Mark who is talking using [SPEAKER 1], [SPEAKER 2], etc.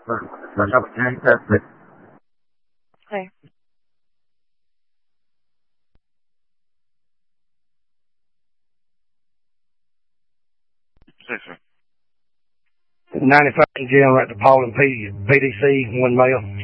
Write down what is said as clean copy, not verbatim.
[SPEAKER 1] Okay.
[SPEAKER 2] 95 Jim at the Paulding PDC, 1 mile.